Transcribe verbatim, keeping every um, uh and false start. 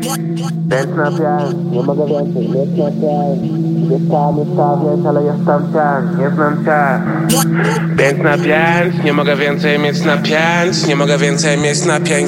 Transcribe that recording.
Więc na pięć, nie mogę więcej, mieć na pięć. Mieszkałem, mieszkałem, ale jestem cień, nie znam cię. Więc na pięć, nie mogę więcej mieć na pięć. Nie mogę więcej mieć na pięć.